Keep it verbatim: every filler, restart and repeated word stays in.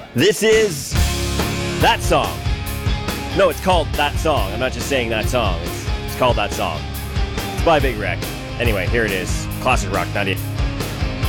This is That Song. No, it's called That Song. I'm not just saying that song. It's, it's called That Song. It's by Big Wreck. Anyway, here it is. Classic Rock ninety-eight.